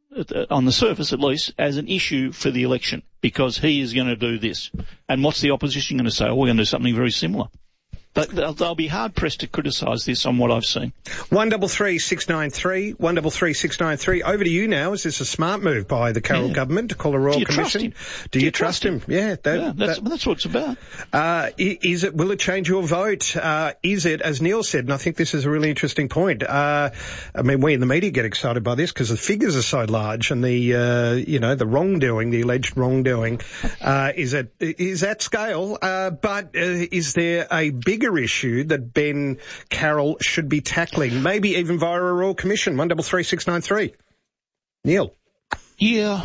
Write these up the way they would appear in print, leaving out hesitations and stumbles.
on the surface at least, as an issue for the election, because he is going to do this. And what's the opposition going to say? Oh, we're going to do something very similar. But they'll be hard-pressed to criticise this on what I've seen. 133693, 133693. Over to you now. Is this a smart move by the Carroll government to call a Royal Commission? Do you trust him? Yeah, that's what it's about. Will it change your vote? Is it, as Neil said, and I think this is a really interesting point, I mean, we in the media get excited by this because the figures are so large and the wrongdoing, the alleged wrongdoing, is at scale, but is there a bigger issue that Ben Carroll should be tackling, maybe even via a Royal Commission? 133693. Neil. Yeah,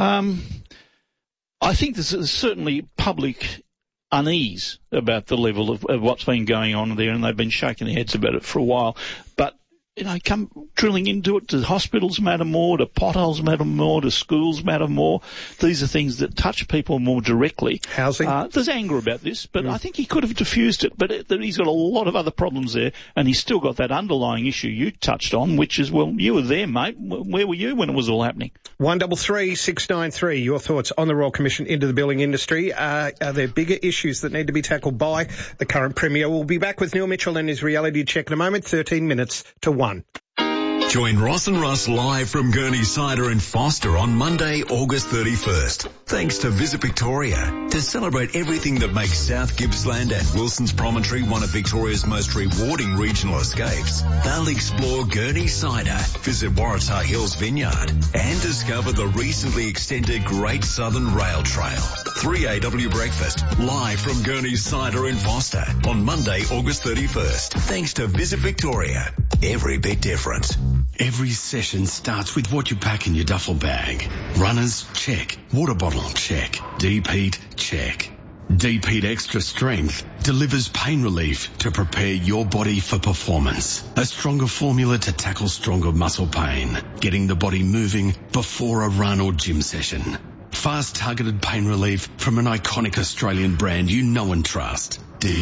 I think there's certainly public unease about the level of what's been going on there, and they've been shaking their heads about it for a while. But come drilling into it, do hospitals matter more, do potholes matter more, do schools matter more? These are things that touch people more directly. Housing? There's anger about this, but I think he could have diffused it. But he's got a lot of other problems there, and he's still got that underlying issue you touched on, which is, well, you were there, mate. Where were you when it was all happening? 133693, your thoughts on the Royal Commission into the building industry. Are there bigger issues that need to be tackled by the current Premier? We'll be back with Neil Mitchell and his reality check in a moment, 13 minutes to 1. Join Ross and Russ live from Gurney Cider in Foster on Monday, August 31st. Thanks to Visit Victoria. To celebrate everything that makes South Gippsland and Wilson's Promontory one of Victoria's most rewarding regional escapes, they'll explore Gurney Cider, visit Waratah Hills Vineyard, and discover the recently extended Great Southern Rail Trail. 3AW Breakfast, live from Gurney Cider in Foster on Monday, August 31st. Thanks to Visit Victoria. Every bit different. Every session starts with what you pack in your duffel bag. Runners, check. Water bottle, check. Deep heat, check. Deep Heat Extra Strength delivers pain relief to prepare your body for performance. A stronger formula to tackle stronger muscle pain, getting the body moving before a run or gym session. Fast targeted pain relief from an iconic Australian brand you know and trust. Deep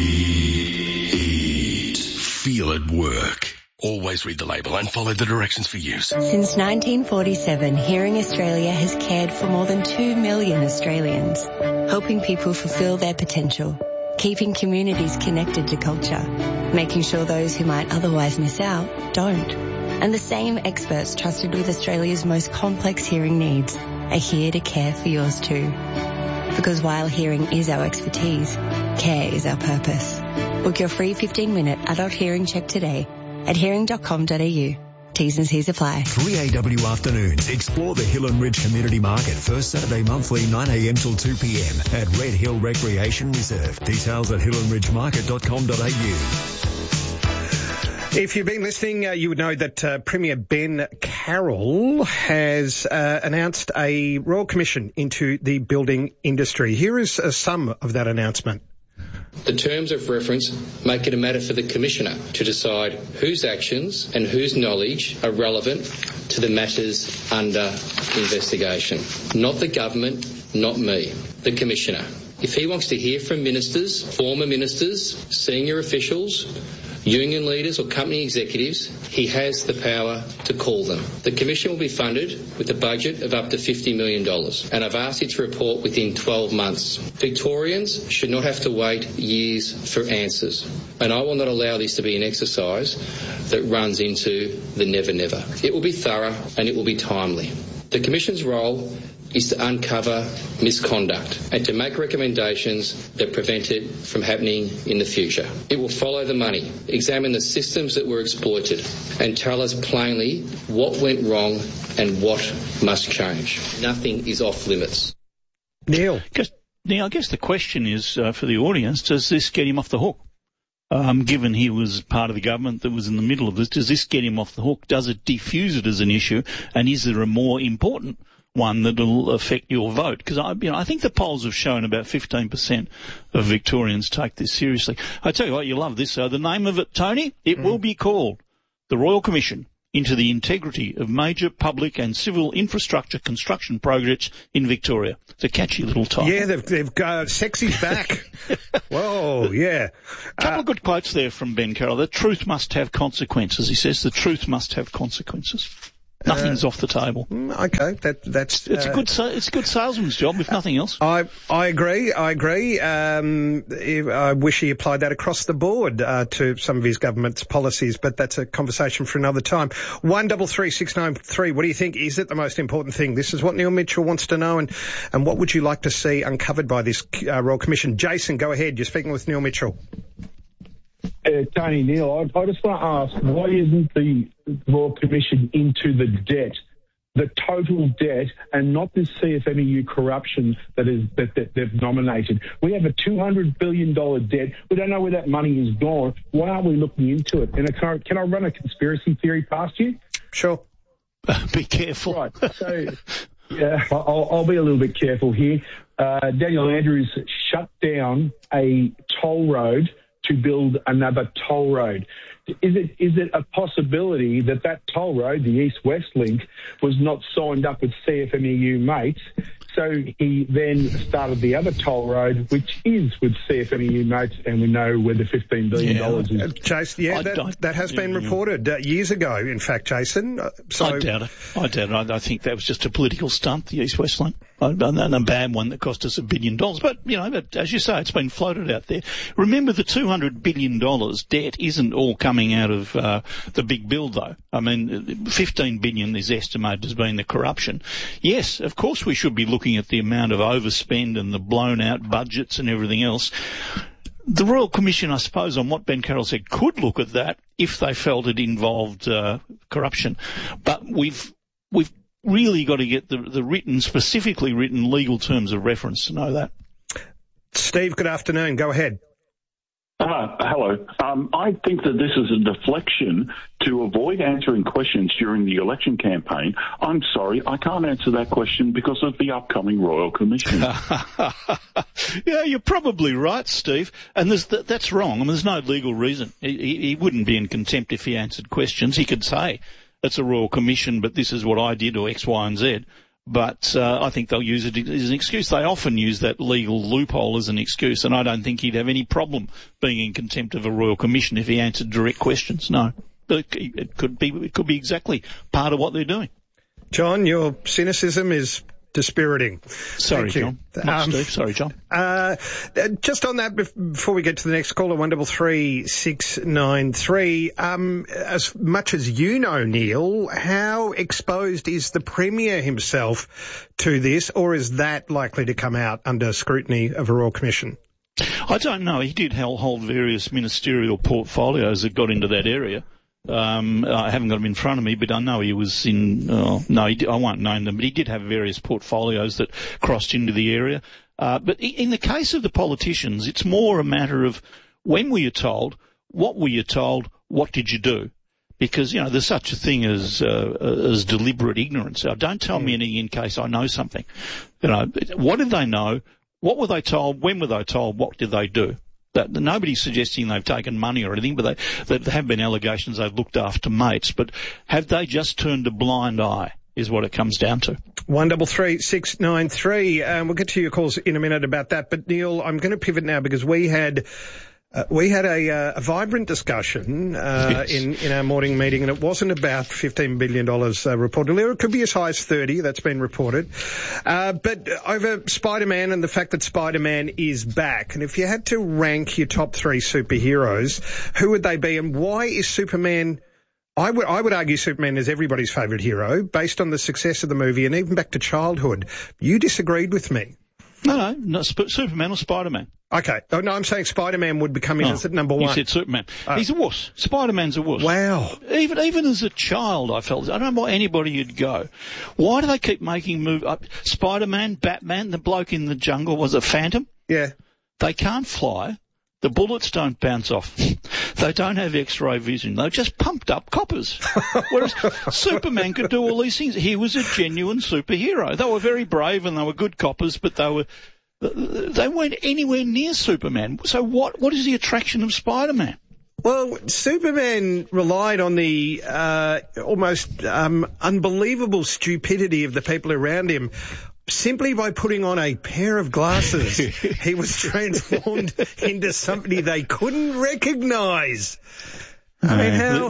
Heat. Feel it work. Always read the label and follow the directions for use. Since 1947, Hearing Australia has cared for more than 2 million Australians, helping people fulfil their potential, keeping communities connected to culture, making sure those who might otherwise miss out don't. And the same experts trusted with Australia's most complex hearing needs are here to care for yours too. Because while hearing is our expertise, care is our purpose. Book your free 15-minute adult hearing check today at hearing.com.au. T's and C's apply. 3AW Afternoons. Explore the Hill and Ridge Community Market. First Saturday monthly, 9am till 2pm at Red Hill Recreation Reserve. Details at hillandridgemarket.com.au. If you've been listening, you would know that Premier Ben Carroll has announced a Royal Commission into the building industry. Here is some of that announcement. The terms of reference make it a matter for the Commissioner to decide whose actions and whose knowledge are relevant to the matters under investigation. Not the government, not me, the Commissioner. If he wants to hear from ministers, former ministers, senior officials, union leaders or company executives, he has the power to call them. The Commission will be funded with a budget of up to $50 million, and I've asked it to report within 12 months. Victorians should not have to wait years for answers, and I will not allow this to be an exercise that runs into the never never. It will be thorough and it will be timely. The Commission's role is to uncover misconduct and to make recommendations that prevent it from happening in the future. It will follow the money, examine the systems that were exploited, and tell us plainly what went wrong and what must change. Nothing is off limits. Neil, I guess the question is for the audience, does this get him off the hook? Given he was part of the government that was in the middle of this, does this get him off the hook? Does it diffuse it as an issue? And is there a more important one that will affect your vote? Because I think the polls have shown about 15% of Victorians take this seriously. I tell you what, you love this. The name of it, Tony, it will be called the Royal Commission into the Integrity of Major Public and Civil Infrastructure Construction Projects in Victoria. It's a catchy little title. Yeah, they've got sexy's back. Whoa, yeah. A couple of good quotes there from Ben Carroll. The truth must have consequences. He says the truth must have consequences. Nothing's off the table. Okay, that's it's a good salesman's job, if nothing else. I agree. I wish he applied that across the board to some of his government's policies, but that's a conversation for another time. 133693. What do you think? Is it the most important thing? This is what Neil Mitchell wants to know, and what would you like to see uncovered by this Royal Commission? Jason, go ahead. You're speaking with Neil Mitchell. Tony, Neil, I just want to ask, why isn't the Royal Commission into the debt, the total debt, and not this CFMEU corruption that they've nominated? We have a $200 billion debt. We don't know where that money is gone. Why aren't we looking into it? And can I run a conspiracy theory past you? Sure. Be careful. Right. So, yeah, I'll be a little bit careful here. Daniel Andrews shut down a toll road to build another toll road. Is it a possibility that toll road, the East-West link, was not signed up with CFMEU mates, so he then started the other toll road, which is with CFMEU mates, and we know where the $15 billion is. Jason, that has been reported years ago, in fact, Jason. I doubt it. I think that was just a political stunt, the East-West link. A bad one that cost us $1 billion. But, but as you say, it's been floated out there. Remember, the $200 billion debt isn't all coming out of the big bill, though. I mean, $15 billion is estimated as being the corruption. Yes, of course we should be looking at the amount of overspend and the blown-out budgets and everything else. The Royal Commission, I suppose, on what Ben Carroll said, could look at that if they felt it involved corruption. But we've really got to get the specifically written legal terms of reference to know that. Steve, good afternoon. Go ahead. Hello. I think that this is a deflection to avoid answering questions during the election campaign. I'm sorry, I can't answer that question because of the upcoming Royal Commission. Yeah, you're probably right, Steve. And that's wrong. I mean, there's no legal reason. He wouldn't be in contempt if he answered questions. He could say, it's a Royal Commission, but this is what I did, or X, Y, and Z. But I think they'll use it as an excuse. They often use that legal loophole as an excuse, and I don't think he'd have any problem being in contempt of a Royal Commission if he answered direct questions. No. But it could be exactly part of what they're doing. John, your cynicism is dispiriting. Sorry, John. Not Steve. Sorry, John. Just on that, before we get to the next caller, 133693, as much as you know, Neil, how exposed is the Premier himself to this, or is that likely to come out under scrutiny of a Royal Commission? I don't know. He did hold various ministerial portfolios that got into that area. I haven't got them in front of me, but I know he was in, I won't name them, but he did have various portfolios that crossed into the area. But in the case of the politicians, it's more a matter of when were you told, what were you told, what did you do? Because, there's such a thing as deliberate ignorance. So don't tell me anything in case I know something. What did they know? What were they told? When were they told? What did they do? Nobody's suggesting they've taken money or anything, but there have been allegations they've looked after mates. But have they just turned a blind eye is what it comes down to. 133693. We'll get to your calls in a minute about that. But, Neil, I'm going to pivot now because we had a vibrant discussion in our morning meeting, and it wasn't about $15 billion reportedly. It could be as high as 30. That's been reported. But over Spider-Man and the fact that Spider-Man is back. And if you had to rank your top three superheroes, who would they be, and why is Superman? I would argue Superman is everybody's favourite hero based on the success of the movie and even back to childhood. You disagreed with me. No, Superman or Spider-Man. Okay. Oh, no, I'm saying Spider-Man would become in as at number one. You said Superman. He's a wuss. Spider-Man's a wuss. Wow. Even as a child, I felt, I don't know why anybody would go. Why do they keep making movies? Spider-Man, Batman, the bloke in the jungle, was a Phantom? Yeah. They can't fly. The bullets don't bounce off. They don't have X-ray vision. They're just pumped up coppers. Whereas Superman could do all these things. He was a genuine superhero. They were very brave and they were good coppers, but they weren't anywhere near Superman. So what is the attraction of Spider-Man? Well, Superman relied on the almost unbelievable stupidity of the people around him. Simply by putting on a pair of glasses, he was transformed into somebody they couldn't recognise. I mean, how...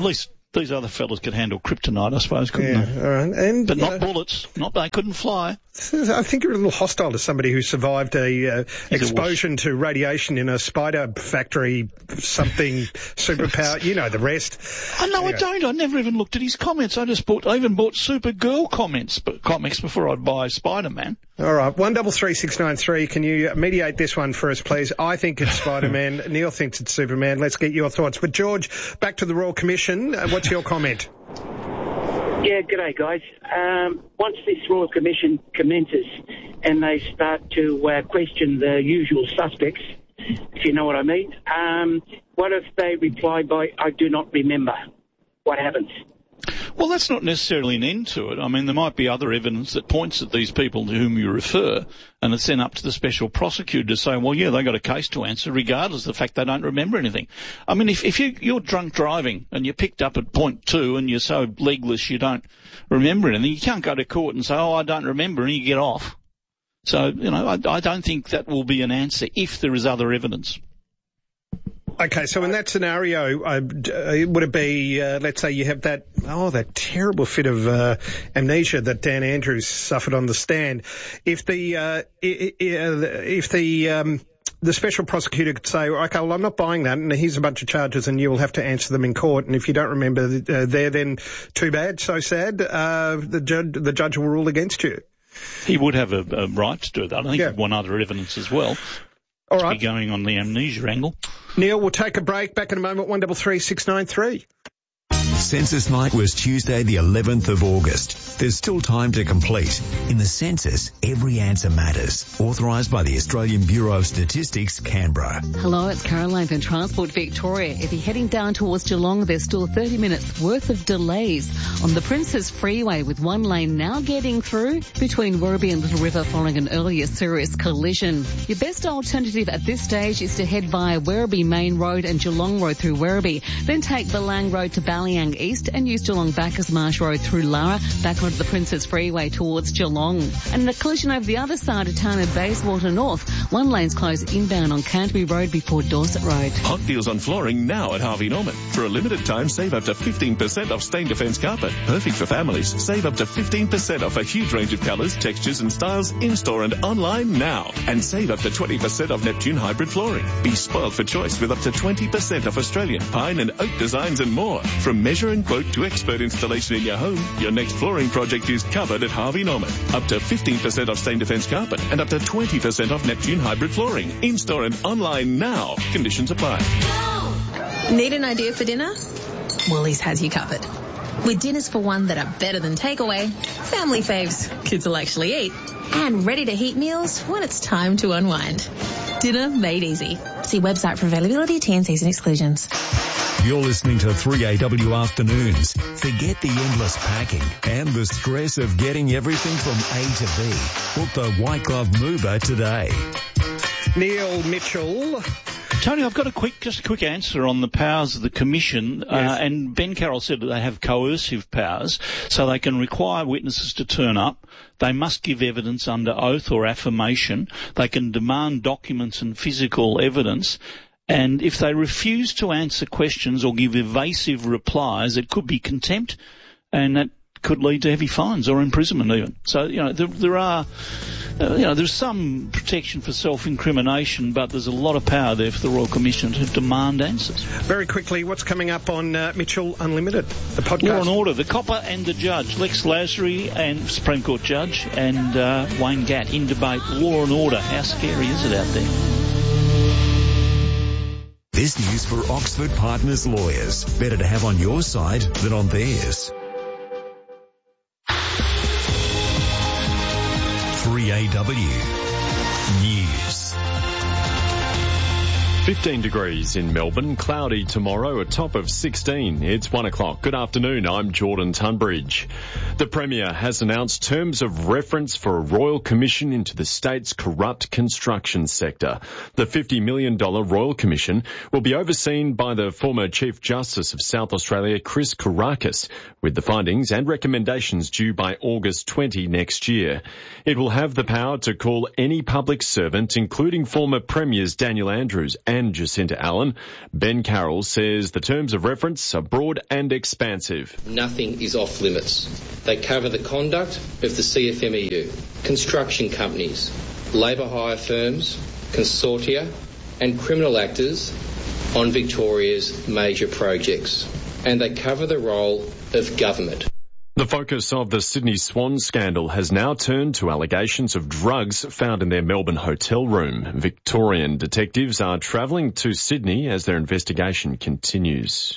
These other fellas could handle kryptonite, I suppose, couldn't they? All right. But not bullets. Not they couldn't fly. I think you're a little hostile to somebody who survived a exposure to radiation in a spider factory, something superpower. You know the rest. I don't. I never even looked at his comments. I even bought Supergirl comics before I'd buy Spider-Man. All right, 133693. Can you mediate this one for us, please? I think it's Spider-Man. Neil thinks it's Superman. Let's get your thoughts. But George, back to the Royal Commission. What's your comment? Yeah, g'day, guys. Once this Royal Commission commences and they start to question the usual suspects, if you know what I mean, what if they reply by, I do not remember? What happens? Well, that's not necessarily an end to it. I mean, there might be other evidence that points at these people to whom you refer, and it's then up to the special prosecutor to say, well, yeah, they got a case to answer, regardless of the fact they don't remember anything. I mean, if you're drunk driving and you're picked up at point 2 and you're so legless you don't remember anything, you can't go to court and say, oh, I don't remember, and you get off. So, you know, I don't think that will be an answer if there is other evidence. Okay, so in that scenario, would it be, let's say you have that terrible fit of amnesia that Dan Andrews suffered on the stand. If the special prosecutor could say, okay, well, I'm not buying that, and here's a bunch of charges, and you will have to answer them in court, and if you don't remember then too bad, so sad, the judge will rule against you. He would have a right to do that. I think he'd want other evidence as well. All right. Be going on the amnesia angle. Neil, we'll take a break. Back in a moment. 133693. Census night was Tuesday the 11th of August. There's still time to complete. In the census, every answer matters. Authorised by the Australian Bureau of Statistics, Canberra. Hello, it's Caroline from Transport Victoria. If you're heading down towards Geelong, there's still 30 minutes worth of delays on the Princes Freeway, with one lane now getting through between Werribee and Little River following an earlier serious collision. Your best alternative at this stage is to head via Werribee Main Road and Geelong Road through Werribee. Then take Balang Road to Ballyang East and use Geelong Bacchus Marsh Road through Lara back onto the Princes Freeway towards Geelong. And a collision over the other side of town at Bayswater North. One lane's closed inbound on Canterbury Road before Dorset Road. Hot deals on flooring now at Harvey Norman. For a limited time, save up to 15% off Stain Defence carpet. Perfect for families. Save up to 15% off a huge range of colours, textures and styles in-store and online now. And save up to 20% off Neptune hybrid flooring. Be spoiled for choice with up to 20% off Australian pine and oak designs and more. From measure and quote to expert installation in your home, your next flooring project is covered at Harvey Norman. Up to 15% off Stain Defence carpet and up to 20% off Neptune hybrid flooring. In-store and online now. Conditions apply. Need an idea for dinner? Woolies has you covered. With dinners for one that are better than takeaway, family faves kids will actually eat, and ready-to-heat meals when it's time to unwind. Dinner made easy. See website for availability, T&Cs and exclusions. You're listening to 3AW Afternoons. Forget the endless packing and the stress of getting everything from A to B. Book the White Glove Mover today. Neil Mitchell. Tony, I've got a quick answer on the powers of the Commission. Yes. And Ben Carroll said that they have coercive powers, so they can require witnesses to turn up. They must give evidence under oath or affirmation. They can demand documents and physical evidence. And if they refuse to answer questions or give evasive replies, it could be contempt, and that could lead to heavy fines or imprisonment even. So, there's some protection for self-incrimination, but there's a lot of power there for the Royal Commission to demand answers. Very quickly, what's coming up on Mitchell Unlimited, the podcast? Law and Order, the copper and the judge, Lex Lasry and Supreme Court judge, and Wayne Gatt in debate. Law and Order, how scary is it out there? This news for Oxford Partners lawyers. Better to have on your side than on theirs. 3AW News. 15 degrees in Melbourne, cloudy tomorrow, a top of 16. It's 1 o'clock. Good afternoon, I'm Jordan Tunbridge. The Premier has announced terms of reference for a Royal Commission into the state's corrupt construction sector. The $50 million Royal Commission will be overseen by the former Chief Justice of South Australia, Chris Kourakis, with the findings and recommendations due by August 20 next year. It will have the power to call any public servant, including former Premiers Daniel Andrews and Jacinta Allen. Ben Carroll says the terms of reference are broad and expansive. Nothing is off limits. They cover the conduct of the CFMEU, construction companies, labour hire firms, consortia and criminal actors on Victoria's major projects. And they cover the role of government. The focus of the Sydney Swan scandal has now turned to allegations of drugs found in their Melbourne hotel room. Victorian detectives are travelling to Sydney as their investigation continues.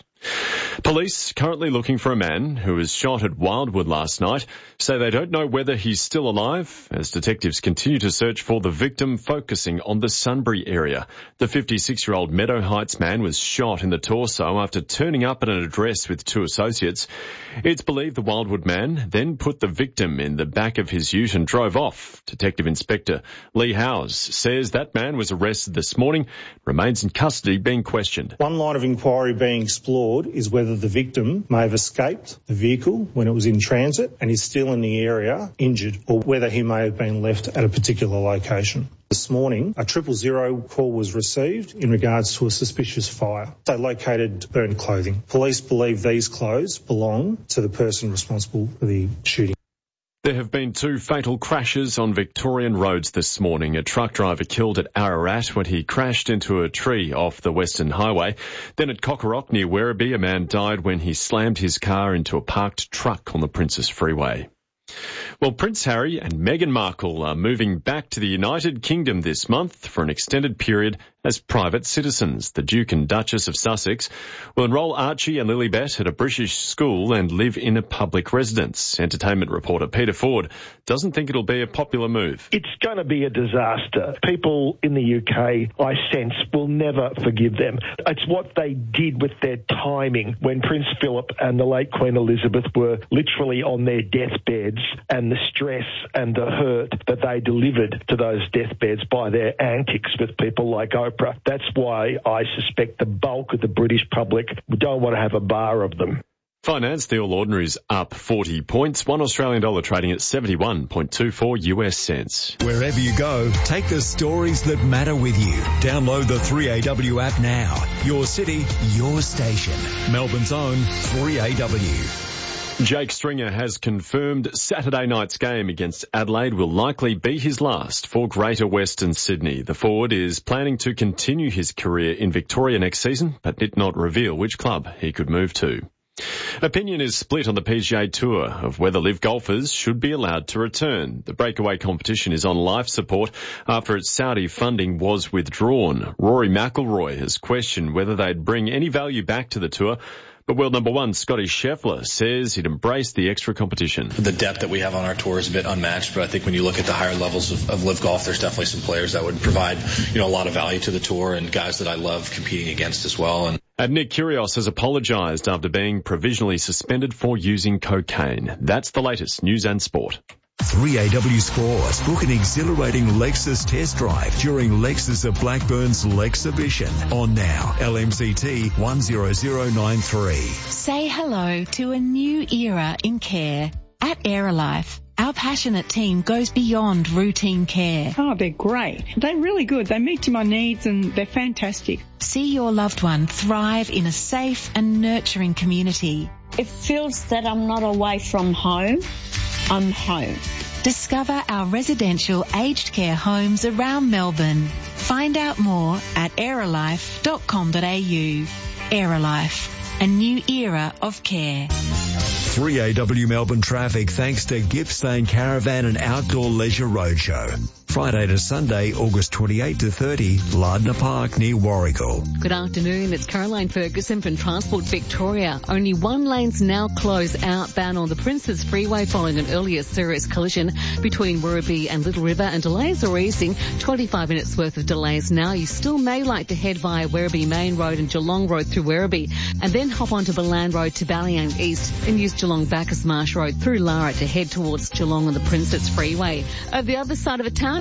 Police, currently looking for a man who was shot at Wildwood last night, say they don't know whether he's still alive as detectives continue to search for the victim, focusing on the Sunbury area. The 56-year-old Meadow Heights man was shot in the torso after turning up at an address with two associates. It's believed the Wildwood man then put the victim in the back of his ute and drove off. Detective Inspector Lee Howes says that man was arrested this morning, remains in custody being questioned. One line of inquiry being explored is whether the victim may have escaped the vehicle when it was in transit and is still in the area injured, or whether he may have been left at a particular location. This morning, a 000 call was received in regards to a suspicious fire. They located burnt clothing. Police believe these clothes belong to the person responsible for the shooting. There have been two fatal crashes on Victorian roads this morning. A truck driver killed at Ararat when he crashed into a tree off the Western Highway. Then at Cockorock near Werribee, a man died when he slammed his car into a parked truck on the Princes Freeway. Well, Prince Harry and Meghan Markle are moving back to the United Kingdom this month for an extended period as private citizens. The Duke and Duchess of Sussex will enrol Archie and Lilibet at a British school and live in a public residence. Entertainment reporter Peter Ford doesn't think it'll be a popular move. It's going to be a disaster. People in the UK, I sense, will never forgive them. It's what they did with their timing when Prince Philip and the late Queen Elizabeth were literally on their deathbeds, and the stress and the hurt that they delivered to those deathbeds by their antics with people like Oprah. That's why I suspect the bulk of the British public don't want to have a bar of them. Finance, the All Ordinary's up 40 points. $1 Australian dollar trading at 71.24 US cents. Wherever you go, take the stories that matter with you. Download the 3AW app now. Your city, your station. Melbourne's own 3AW. Jake Stringer has confirmed Saturday night's game against Adelaide will likely be his last for Greater Western Sydney. The forward is planning to continue his career in Victoria next season, but did not reveal which club he could move to. Opinion is split on the PGA Tour of whether LIV golfers should be allowed to return. The breakaway competition is on life support after its Saudi funding was withdrawn. Rory McIlroy has questioned whether they'd bring any value back to the tour, but world number one Scotty Scheffler says he'd embrace the extra competition. The depth that we have on our tour is a bit unmatched, but I think when you look at the higher levels of LIV golf, there's definitely some players that would provide, a lot of value to the tour, and guys that I love competing against as well. And Nick Kyrgios has apologised after being provisionally suspended for using cocaine. That's the latest news and sport. 3AW Sports. Book an exhilarating Lexus test drive during Lexus of Blackburn's Lexhibition on now. LMCT 10093. Say hello to a new era in care. At Aerolife, our passionate team goes beyond routine care. Oh, they're great. They're really good. They meet to my needs and they're fantastic. See your loved one thrive in a safe and nurturing community. It feels that I'm not away from home. I'm home. Discover our residential aged care homes around Melbourne. Find out more at aerolife.com.au. Aerolife, a new era of care. 3AW Melbourne traffic thanks to Gippsland Caravan and Outdoor Leisure Roadshow. Friday to Sunday, August 28 to 30, Lardner Park near Warragul. Good afternoon, it's Caroline Ferguson from Transport Victoria. Only one lane's now closed outbound on the Princes Freeway following an earlier serious collision between Werribee and Little River, and delays are easing. 25 minutes worth of delays now. You still may like to head via Werribee Main Road and Geelong Road through Werribee, and then hop onto Baland Road to Ballyang East and use Geelong Bacchus Marsh Road through Lara to head towards Geelong on the Princes Freeway. Over the other side of the town,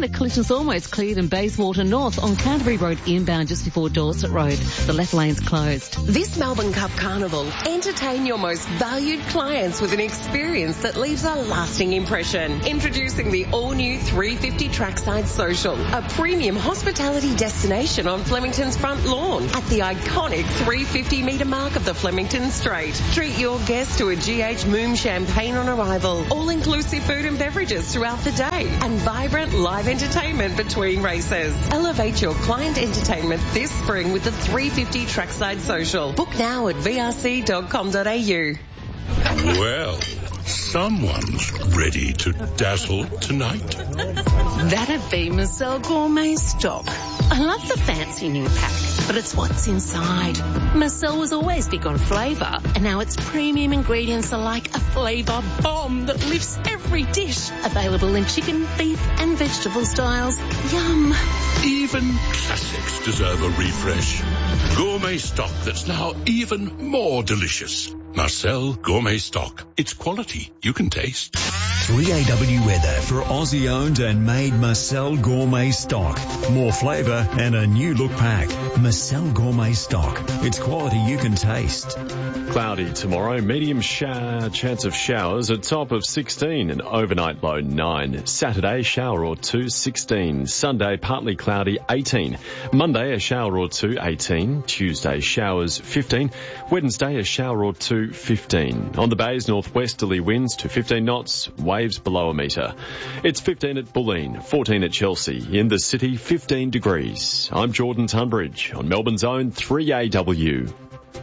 minor collisions almost cleared in Bayswater North on Canterbury Road inbound just before Dorset Road. The left lane's closed. This Melbourne Cup Carnival, entertain your most valued clients with an experience that leaves a lasting impression. Introducing the all-new 350 Trackside Social, a premium hospitality destination on Flemington's front lawn at the iconic 350-metre mark of the Flemington Strait. Treat your guests to a GH Moom champagne on arrival, all-inclusive food and beverages throughout the day, and vibrant live entertainment between races. Elevate your client entertainment this spring with the 350 Trackside Social. Book now at vrc.com.au. Well, someone's ready to dazzle tonight. That'd be Marcel Gourmet Stock. I love the fancy new pack, but it's what's inside. Marcel was always big on flavour, and now its premium ingredients are like a flavour bomb that lifts every dish. Available in chicken, beef and vegetable styles. Yum. Even classics deserve a refresh. Gourmet Stock that's now even more delicious. Marcel Gourmet Stock. It's quality you can taste. 3AW weather for Aussie-owned and made Marcel Gourmet Stock. More flavour and a new look pack. Marcel Gourmet Stock. It's quality you can taste. Cloudy tomorrow, medium chance of showers, a top of 16 and overnight low 9. Saturday, shower or two, 16. Sunday, partly cloudy, 18. Monday, a shower or two, 18. Tuesday, showers, 15. Wednesday, a shower or two, 15. On the bays, northwesterly winds to 15 knots, waves below a metre. It's 15 at Bulleen, 14 at Chelsea. In the city, 15 degrees. I'm Jordan Tunbridge on Melbourne's own 3AW.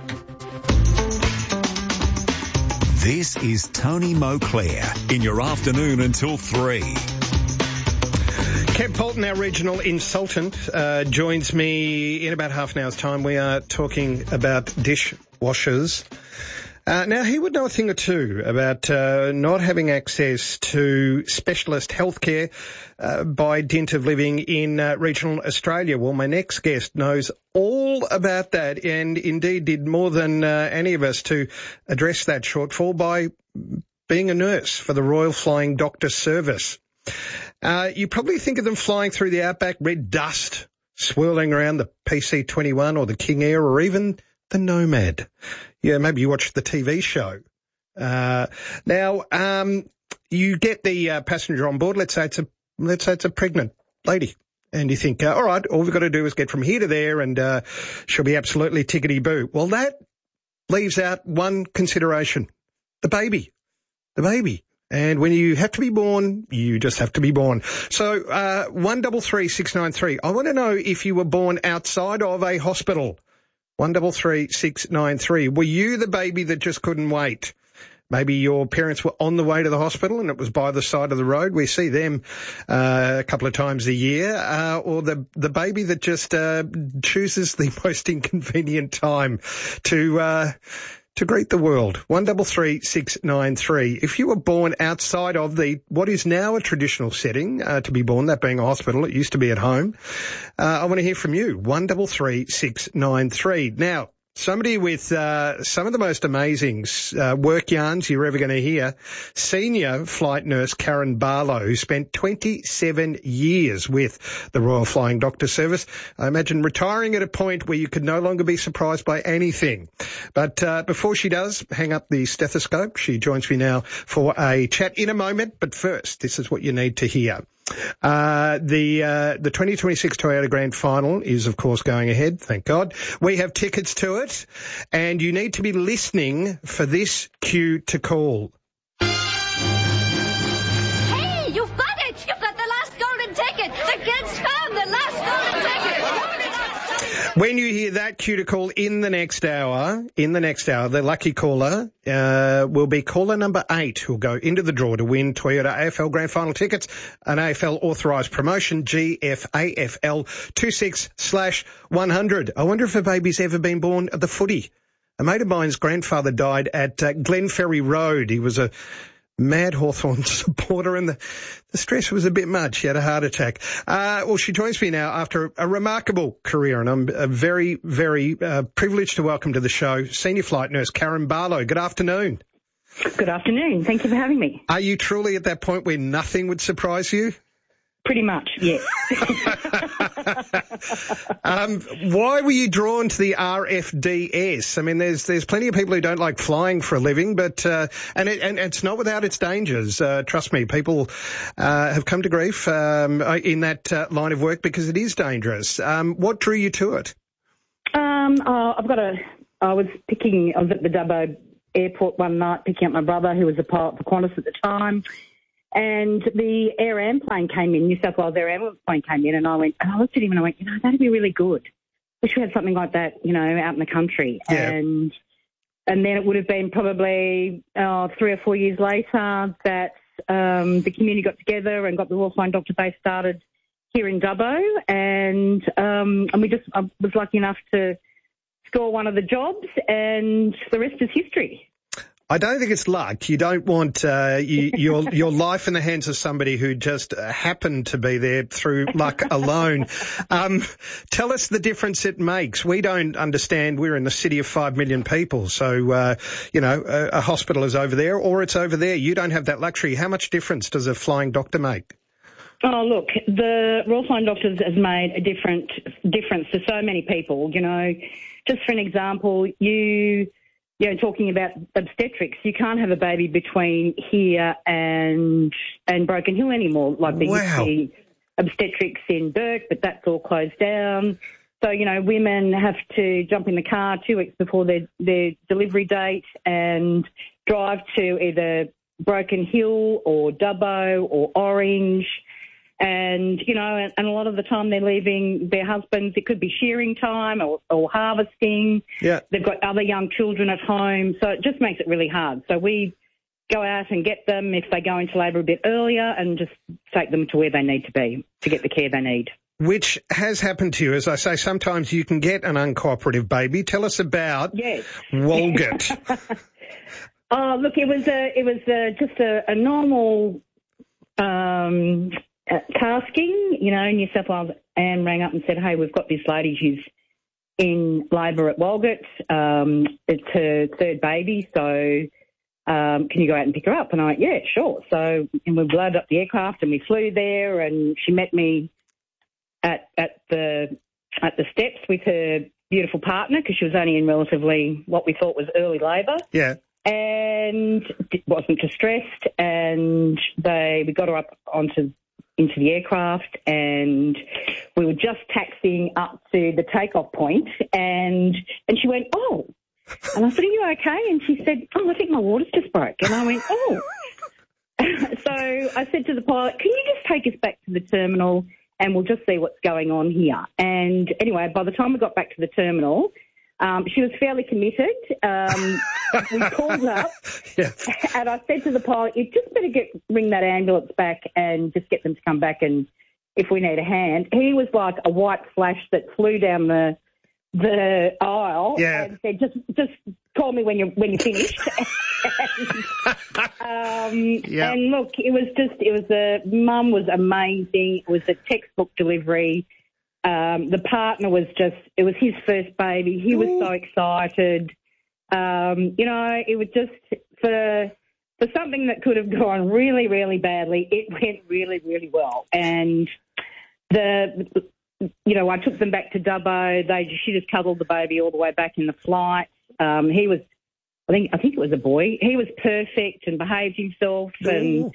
This is Tony Moclair in your afternoon until 3. Kev Polton, our regional consultant, joins me in about half an hour's time. We are talking about dishwashers. Now, he would know a thing or two about not having access to specialist healthcare by dint of living in regional Australia. Well, my next guest knows all about that and indeed did more than any of us to address that shortfall by being a nurse for the Royal Flying Doctor Service. You probably think of them flying through the outback, red dust swirling around the PC-21 or the King Air or even the Nomad. Yeah, maybe you watched the TV show. Now, you get the passenger on board. Let's say it's a pregnant lady, and you think, all right, all we've got to do is get from here to there, and she'll be absolutely tickety-boo. Well, that leaves out one consideration: the baby. And when you have to be born, you just have to be born. So 133693. I want to know if you were born outside of a hospital. 133693. Were you the baby that just couldn't wait? Maybe your parents were on the way to the hospital and it was by the side of the road. We see them a couple of times a year. Or the baby that just chooses the most inconvenient time to greet the world. 133693. If you were born outside of what is now a traditional setting to be born, that being a hospital, it used to be at home, I want to hear from you. 133693. Now, somebody with some of the most amazing work yarns you're ever going to hear, senior flight nurse Karen Barlow, who spent 27 years with the Royal Flying Doctor Service. I imagine retiring at a point where you could no longer be surprised by anything. But before she does hang up the stethoscope, she joins me now for a chat in a moment. But first, this is what you need to hear. The 2026 Toyota Grand Final is, of course, going ahead. Thank God. We have tickets to it, and you need to be listening for this cue to call. Hey, you've got it! You've got the last golden ticket! The kids found the last golden ticket! When you hear that cue to call in the next hour, the lucky caller will be caller number 8 who'll go into the draw to win Toyota AFL Grand Final tickets, an AFL authorised promotion, GFAFL 26/100. I wonder if a baby's ever been born at the footy. A mate of mine's grandfather died at Glenferrie Road. He was a mad Hawthorn supporter and the stress was a bit much. He had a heart attack. Well, she joins me now after a remarkable career, and I'm very, very privileged to welcome to the show Senior Flight Nurse Karen Barlow. Good afternoon. Good afternoon. Thank you for having me. Are you truly at that point where nothing would surprise you? Pretty much, yes. Why were you drawn to the RFDS? I mean, there's plenty of people who don't like flying for a living, but and it's not without its dangers. Trust me, people have come to grief in that line of work because it is dangerous. What drew you to it? I was at the Dubbo airport one night picking up my brother, who was a pilot for Qantas at the time. And the Air Am plane came in, New South Wales Air Ambulance plane came in, and I looked at him and I went, that'd be really good. Wish we had something like that, out in the country. Yeah. And then it would have been probably 3 or 4 years later that the community got together and got the Royal Flying Doctor Base started here in Dubbo, and I was lucky enough to score one of the jobs, and the rest is history. I don't think it's luck. You don't want your life in the hands of somebody who just happened to be there through luck alone. Tell us the difference it makes. We don't understand. We're in the city of 5 million people, so a hospital is over there or it's over there. You don't have that luxury. How much difference does a flying doctor make? Oh, look, the Royal Flying Doctors has made a difference to so many people. Just for an example, talking about obstetrics, you can't have a baby between here and Broken Hill anymore. Like there used to be obstetrics in Burke, but that's all closed down. So, women have to jump in the car 2 weeks before their delivery date and drive to either Broken Hill or Dubbo or Orange. And, and a lot of the time they're leaving their husbands. It could be shearing time or harvesting. Yeah. They've got other young children at home. So it just makes it really hard. So we go out and get them if they go into labour a bit earlier and just take them to where they need to be to get the care they need. Which has happened to you. As I say, sometimes you can get an uncooperative baby. Tell us about Walgett. Oh, look, it was just a normal tasking, New South Wales Anne rang up and said, hey, we've got this lady who's in labour at Walgett. It's her third baby, so can you go out and pick her up? And I went, yeah, sure. So and we loaded up the aircraft and we flew there, and she met me at the steps with her beautiful partner because she was only in relatively what we thought was early labour. Yeah. And wasn't distressed, and we got her up into the aircraft, and we were just taxiing up to the takeoff point, and she went, oh. And I said, are you okay? And she said, oh, I think my water's just broke. And I went, oh. So I said to the pilot, can you just take us back to the terminal and we'll just see what's going on here? And anyway, by the time we got back to the terminal, she was fairly committed. We called up, and I said to the pilot, you just better bring that ambulance back and just get them to come back, and if we need a hand. He was like a white flash that flew down the aisle and said, just call me when you're finished. And look, Mum was amazing. It was a textbook delivery. The partner was it was his first baby. He was so excited. It was just for something that could have gone really, really badly, it went really, really well. And I took them back to Dubbo. She just cuddled the baby all the way back in the flight. He was, I think it was a boy. He was perfect and behaved himself, and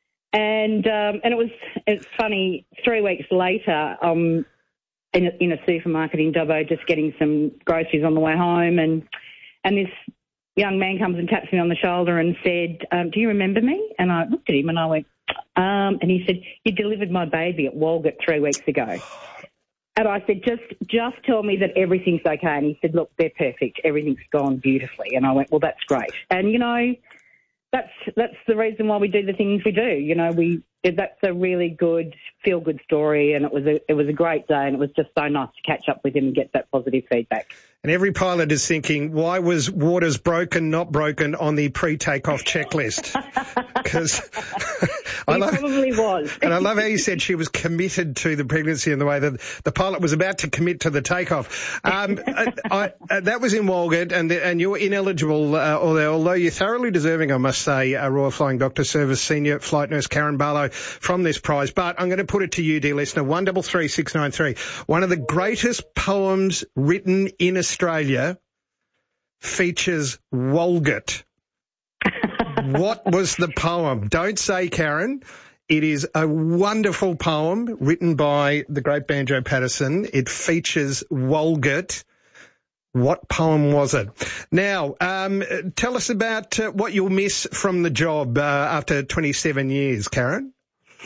it's funny. 3 weeks later, in a supermarket in Dubbo, just getting some groceries on the way home, and this young man comes and taps me on the shoulder and said, do you remember me? And I looked at him and I went, and he said, you delivered my baby at Walgett 3 weeks ago. And I said, just tell me that everything's okay. And he said, look, they're perfect. Everything's gone beautifully. And I went, well, that's great. And, that's the reason why we do the things we do. That's a really good, feel-good story, and it was a great day, and it was just so nice to catch up with him and get that positive feedback. And every pilot is thinking, why was waters broken, not broken on the pre-takeoff checklist? Because probably was. And I love how you said she was committed to the pregnancy and the way that the pilot was about to commit to the takeoff. That was in Walgett, and you were ineligible, although you're thoroughly deserving, I must say, Royal Flying Doctor Service Senior Flight Nurse Karen Barlow. from this prize. But I'm going to put it to you, dear listener, 133693. One of the greatest poems written in Australia features Walgett. What was the poem? Don't say, Karen. It is a wonderful poem written by the great Banjo Patterson. It features Walgett. What poem was it? Now, tell us about what you'll miss from the job after 27 years, Karen.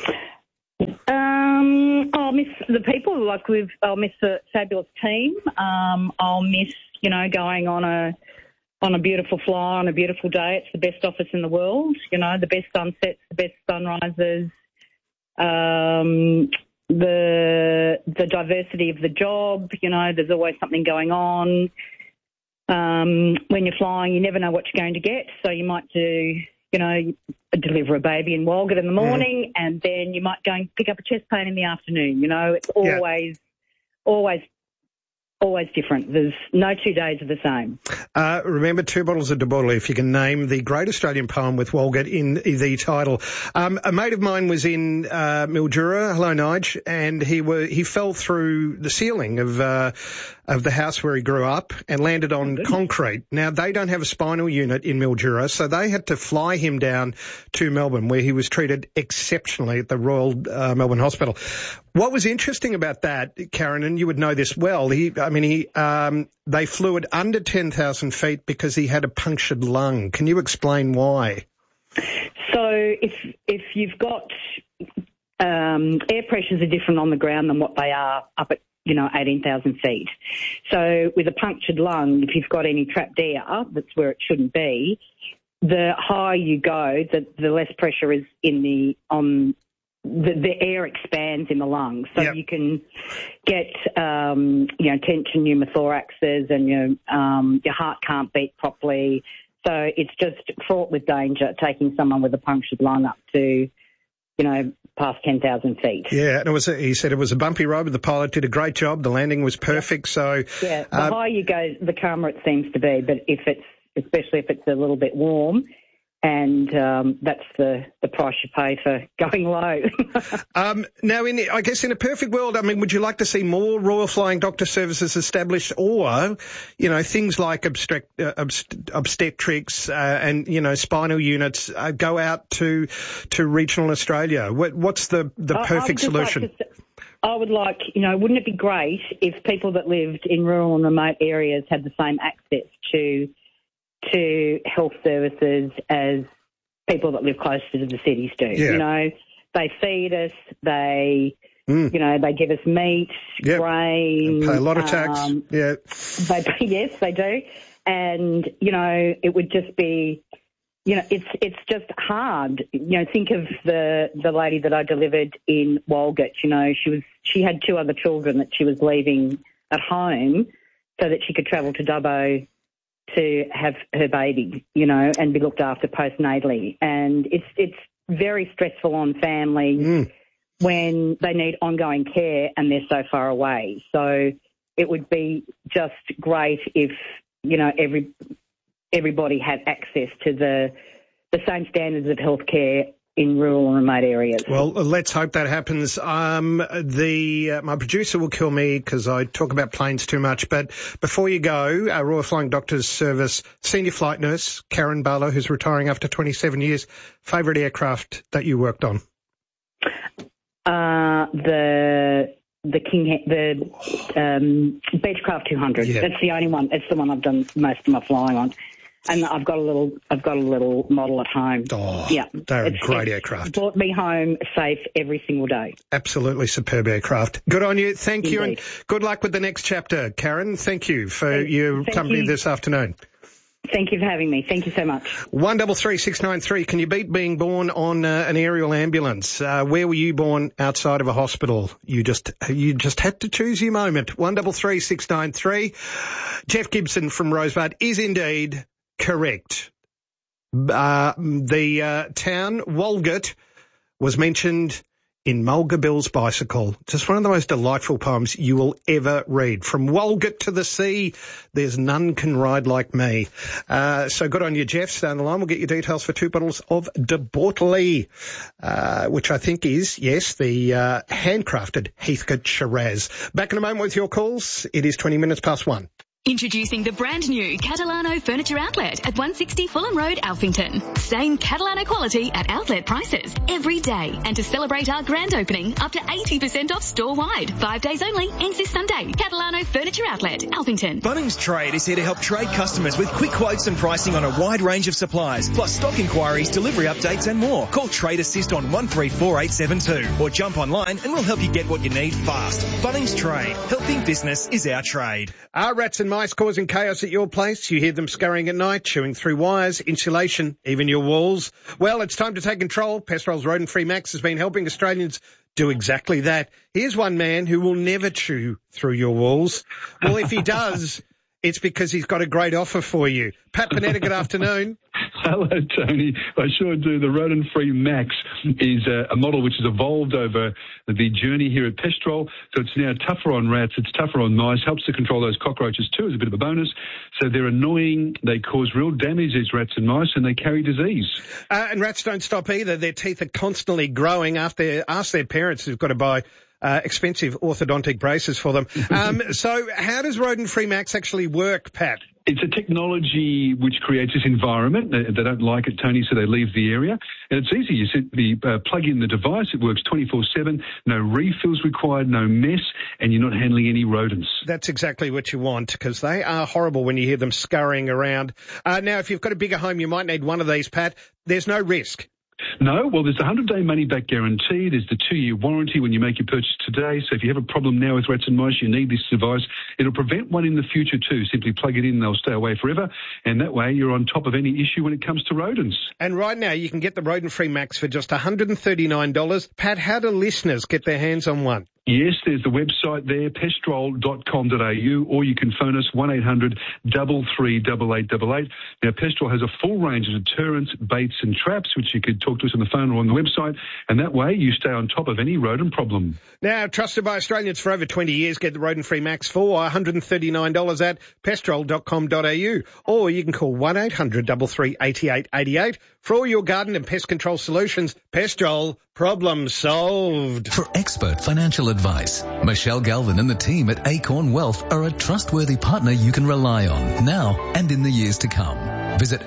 I'll miss the people. I'll miss the fabulous team. I'll miss, going on a beautiful fly on a beautiful day. It's the best office in the world. The best sunsets, the best sunrises. The diversity of the job, there's always something going on. When you're flying, you never know what you're going to get. So you might deliver a baby in Walgett in the morning, and then you might go and pick up a chest pain in the afternoon. It's always different. There's no 2 days are the same. Remember, 2 bottles of De Bortoli if you can name the great Australian poem with Walgett in the title. A mate of mine was in Mildura, hello Nige, and he fell through the ceiling of the house where he grew up and landed on concrete. Now, they don't have a spinal unit in Mildura, so they had to fly him down to Melbourne, where he was treated exceptionally at the Royal Melbourne Hospital. What was interesting about that, Karen, and you would know this well, they flew it under 10,000 feet because he had a punctured lung. Can you explain why? So if you've got air pressures are different on the ground than what they are up at 18,000 feet. So with a punctured lung, if you've got any trapped air, that's where it shouldn't be. The higher you go, the less pressure is the air expands in the lungs. So you can get, tension pneumothoraxes and your heart can't beat properly. So it's just fraught with danger taking someone with a punctured lung up to, past 10,000 feet. Yeah, and he said it was a bumpy road, but the pilot did a great job. The landing was perfect. So the higher you go, the calmer it seems to be. But especially if it's a little bit warm, and that's the price you pay for going low. Now, I guess in a perfect world, would you like to see more Royal Flying Doctor Services established, or, things like obstetrics and, spinal units go out to regional Australia? What's the perfect solution? I would like, wouldn't it be great if people that lived in rural and remote areas had the same access to health services as people that live closer to the cities do. Yeah. They feed us, they give us meat, grain. They pay a lot of tax. Yes, they do. And, it would just be, it's just hard. Think of the lady that I delivered in Walgett. She had 2 other children that she was leaving at home so that she could travel to Dubbo to have her baby, and be looked after postnatally. And it's very stressful on families when they need ongoing care and they're so far away. So it would be just great if, everybody had access to the same standards of healthcare in rural and remote areas. Well, let's hope that happens. My producer will kill me because I talk about planes too much. But before you go, our Royal Flying Doctors Service Senior Flight Nurse, Karen Barlow, who's retiring after 27 years, favourite aircraft that you worked on? The Beechcraft 200. Yeah. That's the only one. It's the one I've done most of my flying on. And I've got a little model at home. Oh, yeah, they're a great aircraft. Brought me home safe every single day. Absolutely superb aircraft. Good on you. Thank you, and good luck with the next chapter, Karen. Thank you for your company this afternoon. Thank you for having me. Thank you so much. 133693. Can you beat being born on an aerial ambulance? Where were you born outside of a hospital? You just had to choose your moment. 133693. Jeff Gibson from Rosebud is indeed correct. The town Walgett was mentioned in Mulga Bill's Bicycle. Just one of the most delightful poems you will ever read. From Walgett to the sea, there's none can ride like me. So good on you, Jeff. Stay on the line. We'll get your details for 2 bottles of De Bortoli, which I think is, yes, the handcrafted Heathcote Shiraz. Back in a moment with your calls. It is 20 minutes past 1. Introducing the brand new Catalano Furniture Outlet at 160 Fulham Road, Alphington. Same Catalano quality at outlet prices every day. And to celebrate our grand opening, up to 80% off store-wide. 5 days only, ends this Sunday. Catalano Furniture Outlet, Alphington. Bunnings Trade is here to help trade customers with quick quotes and pricing on a wide range of supplies, plus stock inquiries, delivery updates and more. Call Trade Assist on 134872 or jump online and we'll help you get what you need fast. Bunnings Trade. Helping business is our trade. Are rats and mice causing chaos at your place? You hear them scurrying at night, chewing through wires, insulation, even your walls. Well, it's time to take control. Pestrol's Rodent-Free Max has been helping Australians do exactly that. Here's one man who will never chew through your walls. Well, if he does, it's because he's got a great offer for you. Pat Panetta, good afternoon. Hello, Tony. I sure do. The Rodent-Free Max is a model which has evolved over the journey here at Pestrol. So it's now tougher on rats, it's tougher on mice, helps to control those cockroaches too as a bit of a bonus. So they're annoying, they cause real damage, these rats and mice, and they carry disease. And rats don't stop either. Their teeth are constantly growing. Ask their parents who've got to buy expensive orthodontic braces for them. So how does Rodent-Free Max actually work, Pat? It's a technology which creates this environment. They don't like it, Tony, so they leave the area. And it's easy. You simply plug in the device. It works 24/7. No refills required, no mess, and you're not handling any rodents. That's exactly what you want, because they are horrible when you hear them scurrying around. Now, if you've got a bigger home, you might need one of these, Pat. There's no risk. No, well, there's a 100-day money-back guarantee. There's the 2-year warranty when you make your purchase today. So if you have a problem now with rats and mice, you need this device. It'll prevent one in the future too. Simply plug it in, they'll stay away forever. And that way you're on top of any issue when it comes to rodents. And right now you can get the Rodent-Free Max for just $139. Pat, how do listeners get their hands on one? Yes, there's the website there, pestrol.com.au, or you can phone us 1-800-338888. Now, Pestrol has a full range of deterrents, baits and traps, which you could talk to us on the phone or on the website, and that way you stay on top of any rodent problem. Now, trusted by Australians for over 20 years, get the Rodent-Free Max for $139 at pestrol.com.au, or you can call 1-800-338888 for all your garden and pest control solutions. Pestrol, problem solved. For expert financial advice, Michelle Galvin and the team at Acorn Wealth are a trustworthy partner you can rely on now and in the years to come. Visit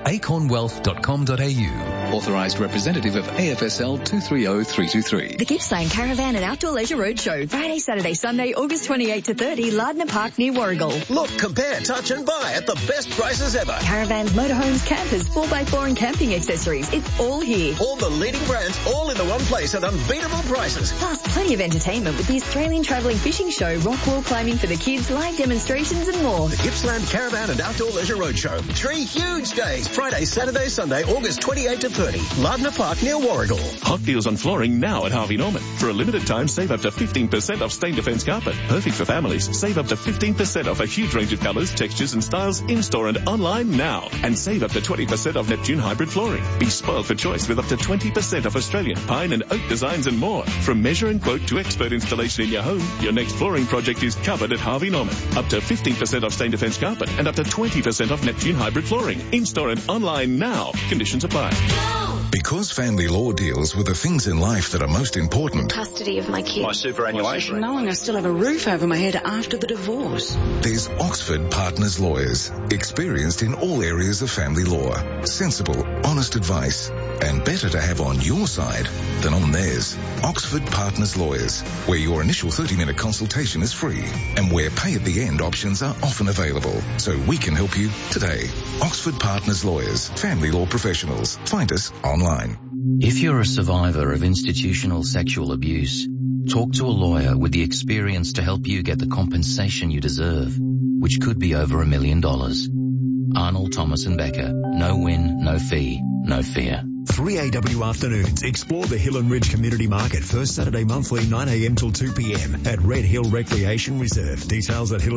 acornwealth.com.au. Authorised representative of AFSL 230323. The Gippsland Caravan and Outdoor Leisure Roadshow, Friday, Saturday, Sunday, August 28 to 30, Lardner Park near Warragul. Look, compare, touch and buy at the best prices ever. Caravans, motorhomes, campers, 4x4 and camping accessories. It's all here. All the leading brands, all in the one place at unbeatable prices. Plus, plenty of entertainment with the Australian Travelling Fishing Show, rock wall climbing for the kids, live demonstrations and more. The Gippsland Caravan and Outdoor Leisure Roadshow. 3 huge days. Friday, Saturday, Sunday, August 28 to 30. Lardner Park near Warragul. Hot deals on flooring now at Harvey Norman. For a limited time, save up to 15% off Stain Defence carpet. Perfect for families. Save up to 15% off a huge range of colours, textures and styles in-store and online now. And save up to 20% off Neptune hybrid flooring. Be spoiled for choice with up to 20% off Australian pine and oak designs and more. From measure and quote to expert installation in your home, your next flooring project is covered at Harvey Norman. Up to 15% off Stain Defence carpet and up to 20% off Neptune hybrid flooring. In-store and online now. Conditions apply. Because family law deals with the things in life that are most important. Custody of my kids. My superannuation. Knowing I still have a roof over my head after the divorce. There's Oxford Partners Lawyers, experienced in all areas of family law. Sensible, honest advice, and better to have on your side than on theirs. Oxford Partners Lawyers, where your initial 30-minute consultation is free and where pay-at-the-end options are often available. So we can help you today. Oxford Partners Lawyers, family law professionals. Find us online. If you're a survivor of institutional sexual abuse, talk to a lawyer with the experience to help you get the compensation you deserve, which could be over $1 million. Arnold, Thomas and Becker. No win, no fee, no fear. 3AW Afternoons. Explore the Hill and Ridge Community Market. First Saturday monthly, 9 a.m. till 2 p.m. at Red Hill Recreation Reserve. Details at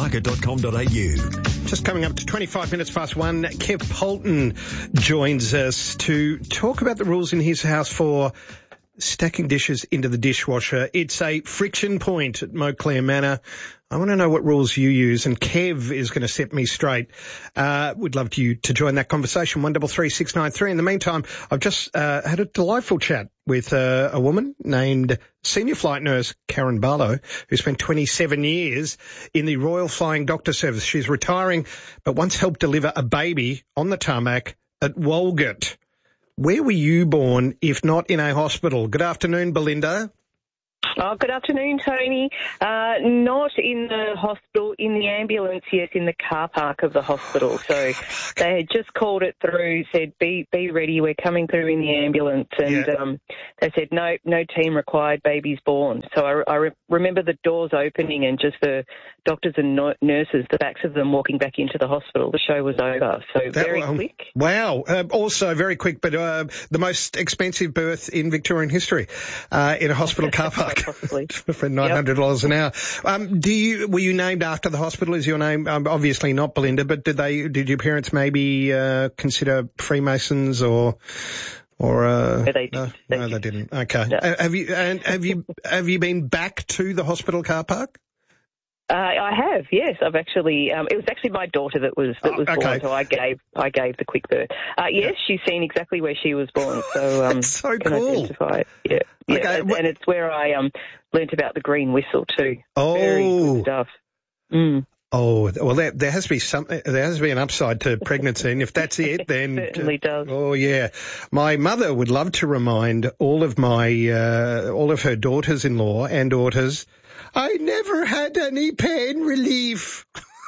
hillandridgemarket.com.au. Just coming up to 25 minutes past 1, Kev Polton joins us to talk about the rules in his house for stacking dishes into the dishwasher. It's a friction point at Montclair Manor. I want to know what rules you use, and Kev is going to set me straight. We'd love you to join that conversation, 133693. In the meantime, I've just had a delightful chat with a woman named Senior Flight Nurse Karen Barlow, who spent 27 years in the Royal Flying Doctor Service. She's retiring, but once helped deliver a baby on the tarmac at Walgett. Where were you born, if not in a hospital? Good afternoon, Belinda. Oh, good afternoon, Tony. Not in the hospital, in the ambulance, yes, in the car park of the hospital. So they had just called it through, said, be ready, we're coming through in the ambulance. And they said, no team required, baby's born. So I remember the doors opening and just the doctors and nurses, the backs of them walking back into the hospital. The show was over. So very quick. Wow. Also very quick, but the most expensive birth in Victorian history in a hospital car park. Possibly. For $900 an hour. Were you named after the hospital? Is your name, obviously not Belinda, but did your parents maybe consider Freemasons or No, they didn't. No, they didn't. Okay. No. Have you been back to the hospital car park? I have, yes. I've actually. It was actually my daughter that was born, so I gave the quick birth. Yes, she's seen exactly where she was born, so that's so can cool. identify it. Yeah, Okay, and it's where I learnt about the green whistle too. Oh, very good stuff. Mm. Oh, well, there has to be something. There has to be an upside to pregnancy, and if that's it, then it certainly does. Oh, yeah. My mother would love to remind all of her daughters-in-law and daughters, I never had any pain relief.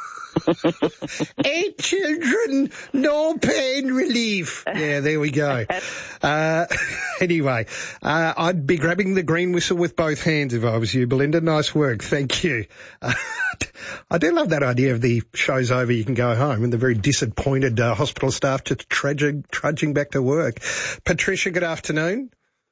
8 children, no pain relief. Yeah, there we go. Anyway, I'd be grabbing the green whistle with both hands if I was you, Belinda. Nice work. Thank you. I do love that idea of the show's over, you can go home, and the very disappointed hospital staff just trudging back to work. Patricia, good afternoon.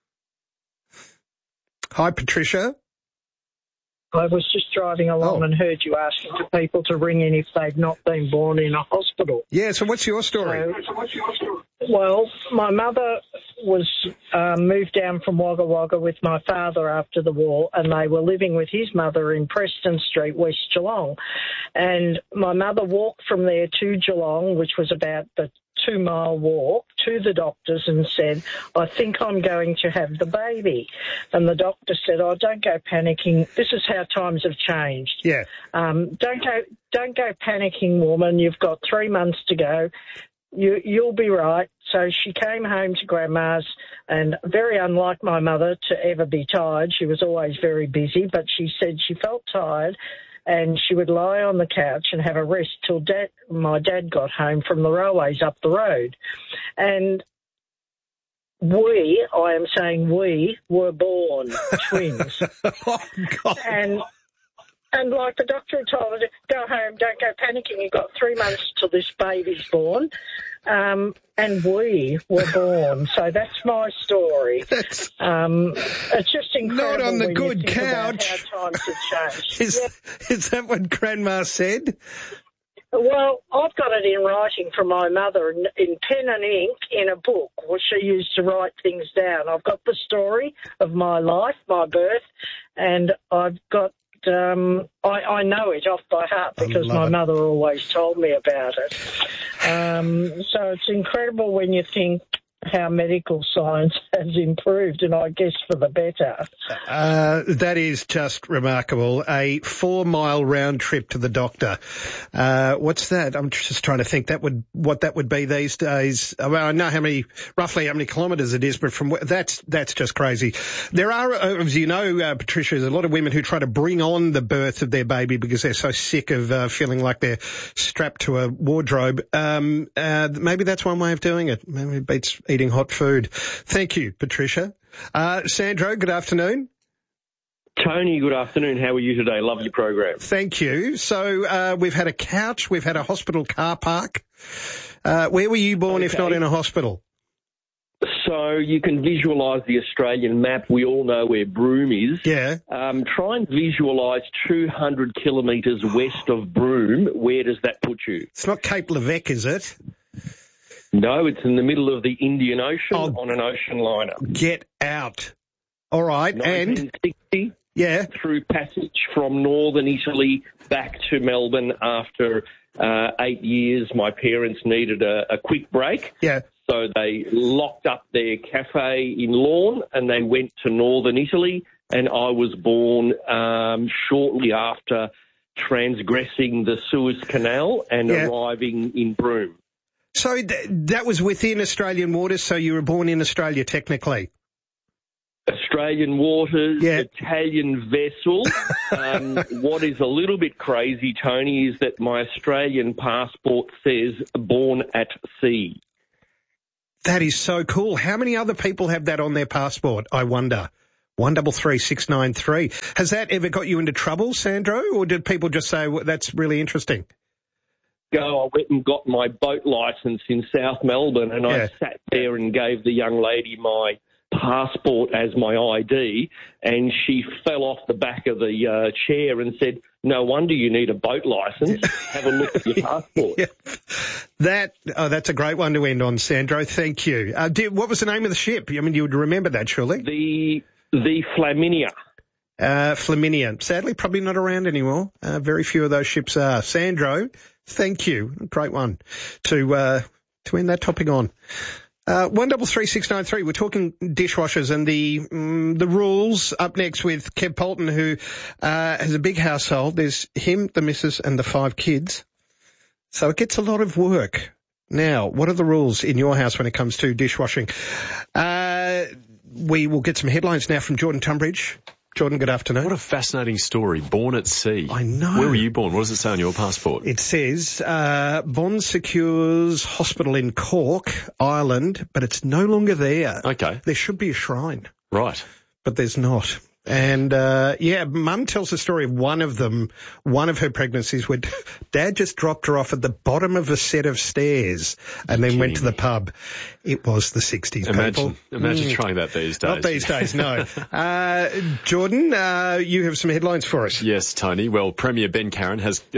Hi, Patricia. I was just driving along and heard you asking for people to ring in if they've not been born in a hospital. Yeah, so what's your story? Well, my mother was moved down from Wagga Wagga with my father after the war, and they were living with his mother in Preston Street, West Geelong. And my mother walked from there to Geelong, which was about the 2-mile walk, to the doctors and said, I think I'm going to have the baby. And the doctor said, oh, don't go panicking. This is how times have changed. Yeah. Don't go panicking, woman. You've got 3 months to go. You'll be right. So she came home to Grandma's, and very unlike my mother to ever be tired, she was always very busy, but she said she felt tired and she would lie on the couch and have a rest till my dad got home from the railways up the road. And we were born twins. Oh, God. And like the doctor had told her, go home, don't go panicking. You've got 3 months till this baby's born. And we were born. So that's my story. It's just incredible. Not on the when good you think couch. about how times have changed. Is that what Grandma said? Well, I've got it in writing from my mother in pen and ink in a book where she used to write things down. I've got the story of my life, my birth, and I've got I know it off by heart because my mother always told me about it. So it's incredible when you think how medical science has improved, and I guess for the better. That is just remarkable. A 4-mile round trip to the doctor. What's that? I'm just trying to think what that would be these days. Well, I know roughly how many kilometres it is, but that's just crazy. There are, as you know, Patricia, there's a lot of women who try to bring on the birth of their baby because they're so sick of feeling like they're strapped to a wardrobe. Maybe that's one way of doing it. Maybe it beats eating hot food. Thank you, Patricia. Sandro, good afternoon. Tony, good afternoon. How are you today? Love your program. Thank you. So we've had a couch, we've had a hospital car park. Where were you born if not in a hospital? So you can visualise the Australian map. We all know where Broome is. Yeah. Try and visualise 200 kilometres west of Broome. Where does that put you? It's not Cape Levesque, is it? No, it's in the middle of the Indian Ocean on an ocean liner. Get out. All right, 1960, yeah, through passage from northern Italy back to Melbourne after 8 years. My parents needed a quick break. Yeah. So they locked up their cafe in Lorne and they went to northern Italy, and I was born shortly after transgressing the Suez Canal and arriving in Broome. So that was within Australian waters, so you were born in Australia technically? Australian waters, Italian vessel. What is a little bit crazy, Tony, is that my Australian passport says born at sea. That is so cool. How many other people have that on their passport, I wonder? 133693. Has that ever got you into trouble, Sandro, or did people just say, well, that's really interesting? I went and got my boat licence in South Melbourne, and I sat there and gave the young lady my passport as my ID, and she fell off the back of the chair and said, "No wonder you need a boat licence. Have a look at your passport." That's a great one to end on, Sandro. Thank you. What was the name of the ship? I mean, you would remember that, surely. The Flaminia. Flaminia. Sadly, probably not around anymore. Very few of those ships are. Sandro, thank you. Great one to end that topic on. 133693. We're talking dishwashers and the rules. Up next with Kev Polton, who has a big household. There's him, the missus, and the 5 kids. So it gets a lot of work. Now, what are the rules in your house when it comes to dishwashing? We will get some headlines now from Jordan Tunbridge. Jordan, good afternoon. What a fascinating story. Born at sea. I know. Where were you born? What does it say on your passport? It says Bond Secures Hospital in Cork, Ireland, but it's no longer there. Okay. There should be a shrine. Right. But there's not. And, Mum tells the story of one of her pregnancies where Dad just dropped her off at the bottom of a set of stairs and then went to the pub. It was the 60s, people. Imagine trying that these days. Not these days, no. Jordan, you have some headlines for us. Yes, Tony. Well, Premier Ben Carroll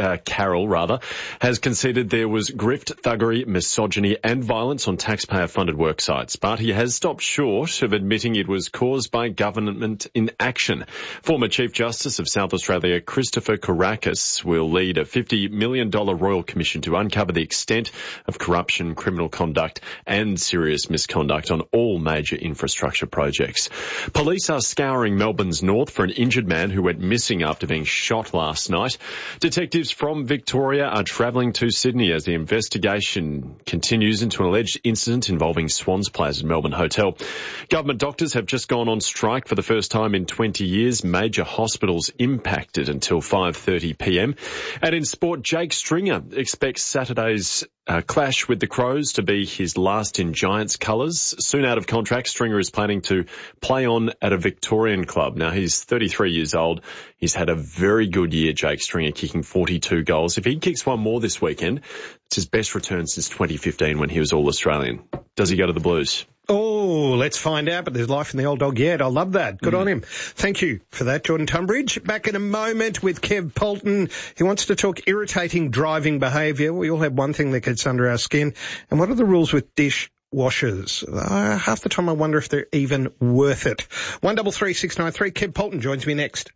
has conceded there was grift, thuggery, misogyny and violence on taxpayer-funded work sites, but he has stopped short of admitting it was caused by government inaction. Former Chief Justice of South Australia, Christopher Kourakis, will lead a $50 million Royal Commission to uncover the extent of corruption, criminal conduct and serious misconduct on all major infrastructure projects. Police are scouring Melbourne's north for an injured man who went missing after being shot last night. Detectives from Victoria are travelling to Sydney as the investigation continues into an alleged incident involving Swans Plaza Melbourne Hotel. Government doctors have just gone on strike for the first time in 20 years. Major hospitals impacted until 5:30 p.m. And in sport, Jake Stringer expects Saturday's clash with the Crows to be his last in Giants colours. Soon out of contract, Stringer is planning to play on at a Victorian club. Now, he's 33 years old. He's had a very good year, Jake Stringer, kicking 42 goals. If he kicks one more this weekend, it's his best return since 2015 when he was All-Australian. Does he go to the Blues? Oh, let's find out, but there's life in the old dog yet. I love that. Good on him. Thank you for that, Jordan Tunbridge. Back in a moment with Kev Polton. He wants to talk irritating driving behaviour. We all have one thing that gets under our skin. And what are the rules with dishwashers? Half the time I wonder if they're even worth it. 133693. Kev Polton joins me next.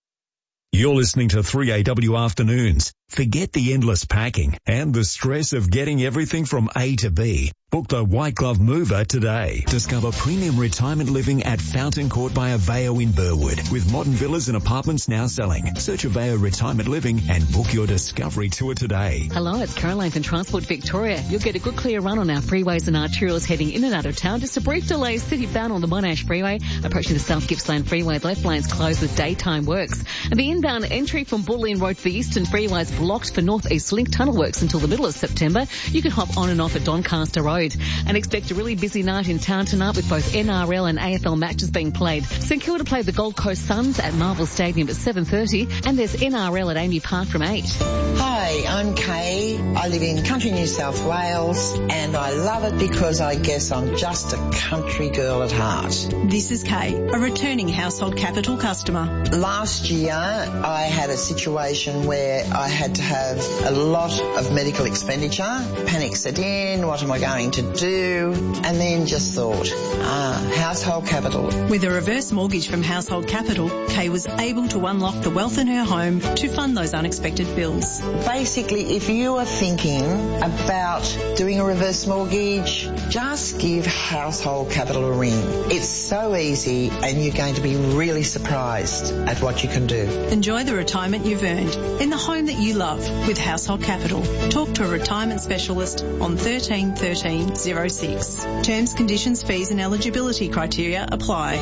You're listening to 3AW Afternoons. Forget the endless packing and the stress of getting everything from A to B. Book the White Glove Mover today. Discover premium retirement living at Fountain Court by Aveo in Burwood, with modern villas and apartments now selling. Search Aveo Retirement Living and book your discovery tour today. Hello, it's Caroline from Transport Victoria. You'll get a good clear run on our freeways and arterials heading in and out of town. Just a brief delay city-bound on the Monash Freeway. Approaching the South Gippsland Freeway, left lane's closed with daytime works. And the inbound entry from Bulleen Road to the Eastern Freeway is blocked for North East Link tunnel works until the middle of September. You can hop on and off at Doncaster Road. And expect a really busy night in town tonight with both NRL and AFL matches being played. St Kilda play the Gold Coast Suns at Marvel Stadium at 7:30, and there's NRL at Amy Park from 8. Hi, I'm Kay. I live in country New South Wales, and I love it because I guess I'm just a country girl at heart. This is Kay, a returning Household Capital customer. Last year, I had a situation where I had had to have a lot of medical expenditure. Panic set in, what am I going to do? And then just thought, Household Capital. With a reverse mortgage from Household Capital, Kay was able to unlock the wealth in her home to fund those unexpected bills. Basically, if you are thinking about doing a reverse mortgage, just give Household Capital a ring. It's so easy and you're going to be really surprised at what you can do. Enjoy the retirement you've earned in the home that you love with Household Capital. Talk to a retirement specialist on 13 13 06. Terms, conditions, fees and eligibility criteria apply.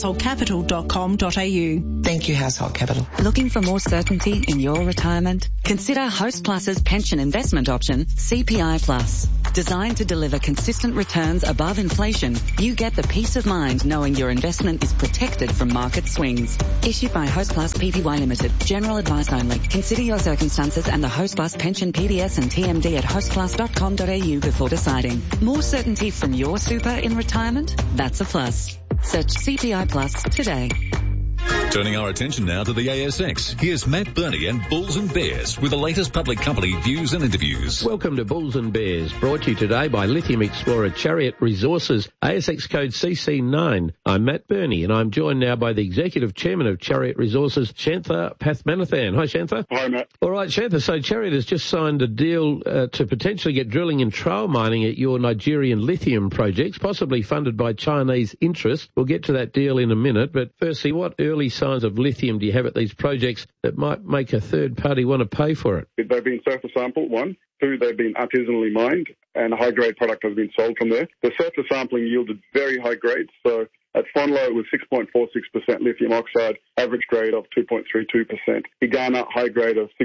householdcapital.com.au. Thank you, Household Capital. Looking for more certainty in your retirement? Consider Host Plus's pension investment option, CPI Plus. Designed to deliver consistent returns above inflation, you get the peace of mind knowing your investment is protected from market swings. Issued by Host Plus Pty Limited. General advice only. Consider your circumstances and the Host Plus pension PDS and TMD at hostplus.com.au before deciding. More certainty from your super in retirement? That's a plus. Search CPI Plus today. Turning our attention now to the ASX. Here's Matt Burney and Bulls and Bears with the latest public company views and interviews. Welcome to Bulls and Bears, brought to you today by Lithium Explorer Chariot Resources, ASX code CC9. I'm Matt Burney and I'm joined now by the Executive Chairman of Chariot Resources, Shantha Pathmanathan. Hi, Shantha. Hi, Matt. All right, Shantha, so Chariot has just signed a deal to potentially get drilling and trial mining at your Nigerian lithium projects, possibly funded by Chinese interests. We'll get to that deal in a minute, but firstly, what early signs of lithium do you have at these projects that might make a third party want to pay for it? They've been surface sampled, one. Two, they've been artisanally mined, and a high-grade product has been sold from there. The surface sampling yielded very high grades, so at Fonlo it was 6.46% lithium oxide, average grade of 2.32%. Igana, high grade of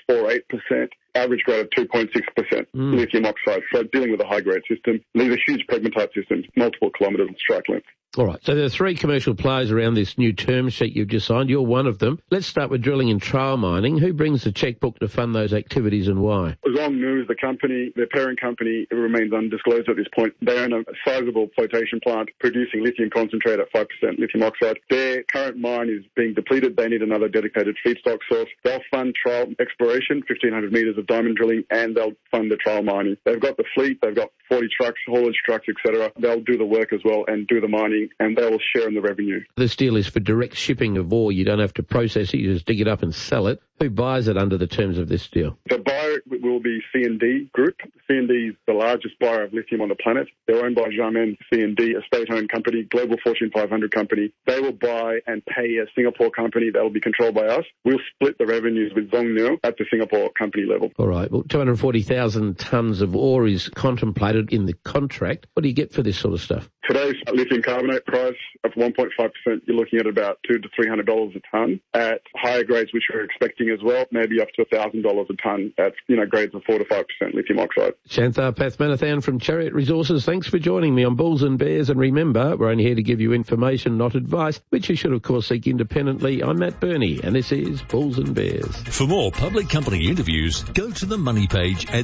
6.48%, average grade of 2.6% lithium oxide. So dealing with a high-grade system. These are huge pegmatite systems, multiple kilometres of strike length. All right, so there are three commercial players around this new term sheet you've just signed. You're one of them. Let's start with drilling and trial mining. Who brings the chequebook to fund those activities and why? Zong New is the company. Their parent company remains undisclosed at this point. They own a sizable flotation plant producing lithium concentrate at 5% lithium oxide. Their current mine is being depleted. They need another dedicated feedstock source. They'll fund trial exploration, 1,500 metres of diamond drilling, and they'll fund the trial mining. They've got the fleet. They've got 40 trucks, haulage trucks, etc. They'll do the work as well and do the mining, and they will share in the revenue. This deal is for direct shipping of ore. You don't have to process it. You just dig it up and sell it. Who buys it under the terms of this deal? The buyer will be C&D Group. C&D is the largest buyer of lithium on the planet. They're owned by Xiamen C&D, a state-owned company, global Fortune 500 company. They will buy and pay a Singapore company that will be controlled by us. We'll split the revenues with Zong New at the Singapore company level. All right. Well, 240,000 tonnes of ore is contemplated in the contract. What do you get for this sort of stuff? Today's lithium carbonate price of 1.5%, you're looking at about $200 to $300 a tonne. At higher grades, which we're expecting as well, maybe up to $1,000 a tonne at grades of 4 to 5% lithium oxide. Shantha Pathmanathan from Chariot Resources, thanks for joining me on Bulls and Bears. And remember, we're only here to give you information, not advice, which you should, of course, seek independently. I'm Matt Burney, and this is Bulls and Bears. For more public company interviews, go to the Money page at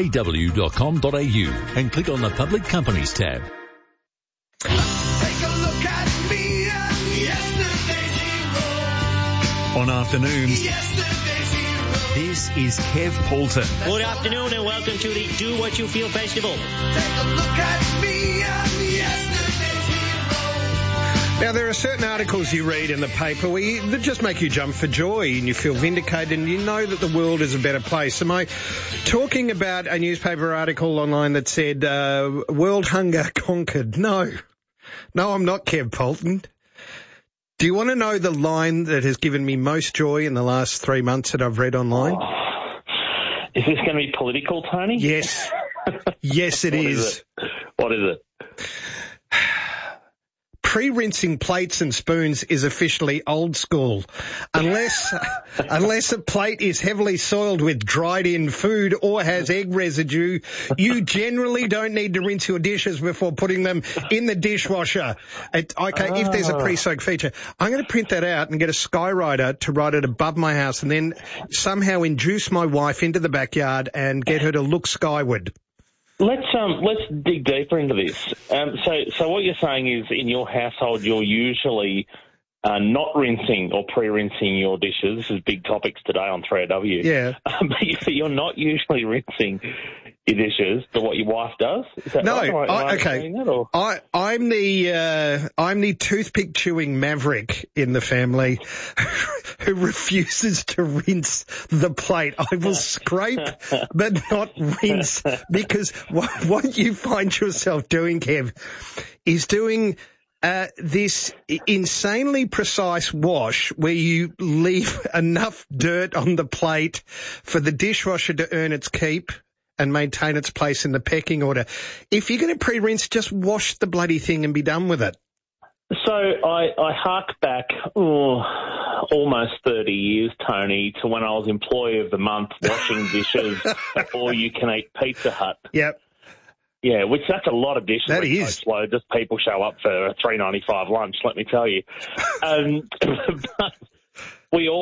3aw.com.au and click on the Public Companies tab. On afternoons, this is Kev Poulton. Good afternoon and welcome to the Do What You Feel Festival. Now, there are certain articles you read in the paper that just make you jump for joy and you feel vindicated and you know that the world is a better place. Am I talking about a newspaper article online that said world hunger conquered? No, I'm not, Kev Poulton. Do you want to know the line that has given me most joy in the last 3 months that I've read online? Is this going to be political, Tony? Yes. Yes, it is. What is it? Pre-rinsing plates and spoons is officially old school. Unless a plate is heavily soiled with dried-in food or has egg residue, you generally don't need to rinse your dishes before putting them in the dishwasher. If there's a pre-soak feature. I'm going to print that out and get a skywriter to write it above my house and then somehow induce my wife into the backyard and get her to look skyward. Let's dig deeper into this. So what you're saying is in your household you're usually not rinsing or pre-rinsing your dishes. This is big topics today on 3AW. Yeah. But you're not usually rinsing your dishes, but what your wife does? Is that no, right? Okay. I'm the toothpick chewing maverick in the family who refuses to rinse the plate. I will scrape but not rinse, because what you find yourself doing, Kev, is doing this insanely precise wash where you leave enough dirt on the plate for the dishwasher to earn its keep and maintain its place in the pecking order. If you're going to pre-rinse, just wash the bloody thing and be done with it. So I hark back almost 30 years, Tony, to when I was Employee of the Month washing dishes or you can eat Pizza Hut. Yep. Yeah, which that's a lot of dishes. That is. Slow. Just people show up for a $3.95 lunch, let me tell you. But we all